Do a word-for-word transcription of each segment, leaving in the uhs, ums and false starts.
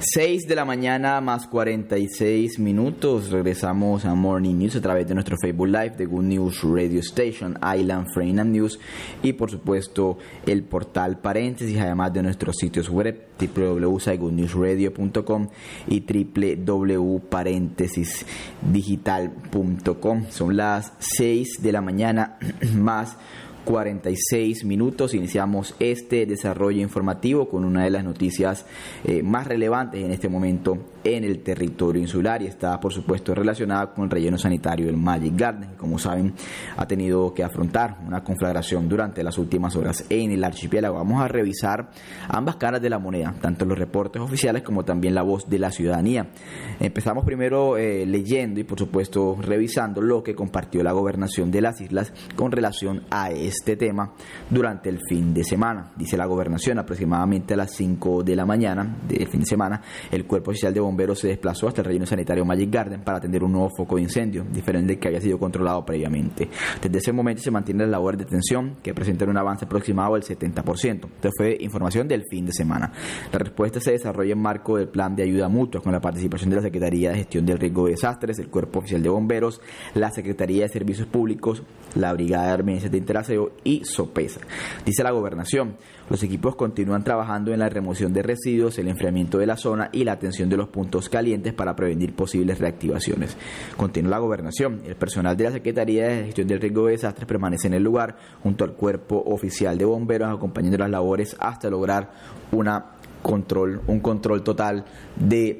seis de la mañana más cuarenta y seis minutos. Regresamos a Morning News a través de nuestro Facebook Live de Good News Radio Station, Island Frame and News y por supuesto el portal Paréntesis, además de nuestros sitios web doble u doble u doble u punto good news radio punto com y doble u doble u doble u punto paréntesis digital punto com. Son las seis de la mañana más cuarenta y seis minutos. Iniciamos este desarrollo informativo con una de las noticias eh, más relevantes en este momento en el territorio insular, y está por supuesto relacionada con el relleno sanitario del Magic Garden, que como saben ha tenido que afrontar una conflagración durante las últimas horas en el archipiélago. Vamos a revisar ambas caras de la moneda, tanto los reportes oficiales como también la voz de la ciudadanía. Empezamos primero eh, leyendo y por supuesto revisando lo que compartió la gobernación de las islas con relación a este tema durante el fin de semana. Dice la gobernación: aproximadamente a las cinco de la mañana del fin de semana, el Cuerpo Oficial de Bomberos se desplazó hasta el relleno sanitario Magic Garden para atender un nuevo foco de incendio, diferente del que había sido controlado previamente. Desde ese momento se mantiene la labor de detención, que presentan un avance aproximado del setenta por ciento. Esto fue información del fin de semana. La respuesta se desarrolla en marco del plan de ayuda mutua con la participación de la Secretaría de Gestión del Riesgo de Desastres, el Cuerpo Oficial de Bomberos, la Secretaría de Servicios Públicos, la Brigada de Emergencias de Interaseo y SOPESA. Dice la gobernación: los equipos continúan trabajando en la remoción de residuos, el enfriamiento de la zona y la atención de los puntos calientes para prevenir posibles reactivaciones. Continúa la gobernación: el personal de la Secretaría de Gestión del Riesgo de Desastres permanece en el lugar junto al Cuerpo Oficial de Bomberos, acompañando las labores hasta lograr una control, un control total de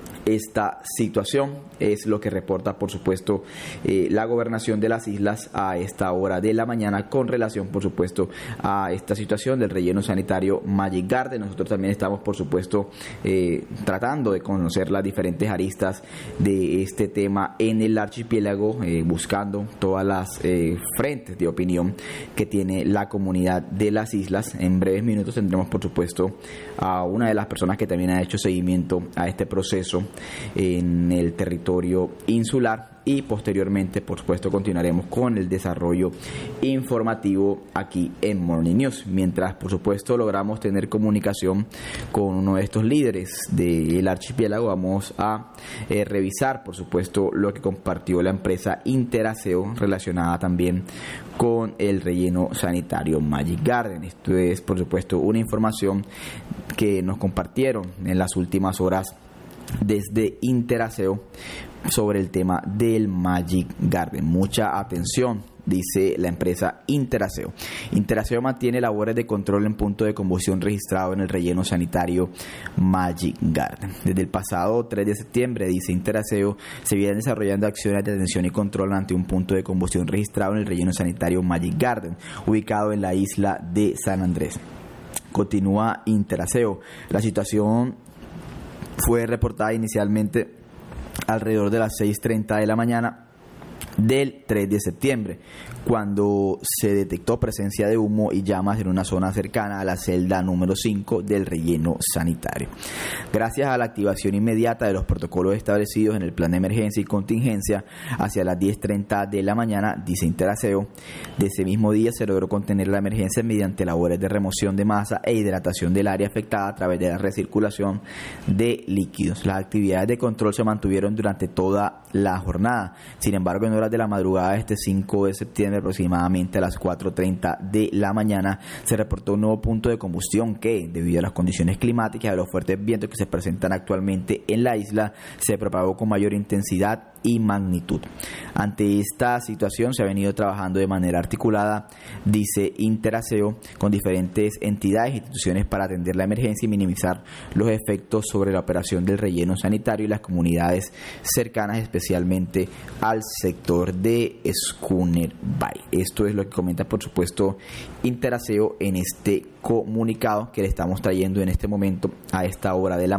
esta situación. Es lo que reporta por supuesto eh, la gobernación de las islas a esta hora de la mañana con relación por supuesto a esta situación del relleno sanitario Magic Garden. Nosotros también estamos por supuesto eh, tratando de conocer las diferentes aristas de este tema en el archipiélago, eh, buscando todas las eh, frentes de opinión que tiene la comunidad de las islas. En breves minutos tendremos por supuesto a una de las personas que también ha hecho seguimiento a este proceso en el territorio insular, y posteriormente por supuesto continuaremos con el desarrollo informativo aquí en Morning News, mientras por supuesto logramos tener comunicación con uno de estos líderes del archipiélago. Vamos a eh, revisar por supuesto lo que compartió la empresa Interaseo relacionada también con el relleno sanitario Magic Garden. Esto es por supuesto una información que nos compartieron en las últimas horas desde Interaseo sobre el tema del Magic Garden. Mucha atención, dice la empresa Interaseo. Interaseo mantiene labores de control en punto de combustión registrado en el relleno sanitario Magic Garden. Desde el pasado tres de septiembre, dice Interaseo, se vienen desarrollando acciones de detención y control ante un punto de combustión registrado en el relleno sanitario Magic Garden, ubicado en la isla de San Andrés. Continúa Interaseo: la situación fue reportada inicialmente alrededor de las seis treinta de la mañana del tres de septiembre, cuando se detectó presencia de humo y llamas en una zona cercana a la celda número cinco del relleno sanitario. Gracias a la activación inmediata de los protocolos establecidos en el plan de emergencia y contingencia, hacia las diez treinta de la mañana, dice Interaseo, de ese mismo día se logró contener la emergencia mediante labores de remoción de masa e hidratación del área afectada a través de la recirculación de líquidos. Las actividades de control se mantuvieron durante toda la jornada. Sin embargo, en horas de la madrugada de este cinco de septiembre, aproximadamente a las cuatro treinta de la mañana, se reportó un nuevo punto de combustión que, debido a las condiciones climáticas y a los fuertes vientos que se presentan actualmente en la isla, se propagó con mayor intensidad y magnitud. Ante esta situación se ha venido trabajando de manera articulada, dice Interaseo, con diferentes entidades e instituciones para atender la emergencia y minimizar los efectos sobre la operación del relleno sanitario y las comunidades cercanas, especialmente al sector de Schooner Bay. Esto es lo que comenta por supuesto Interaseo en este comunicado que le estamos trayendo en este momento a esta hora de la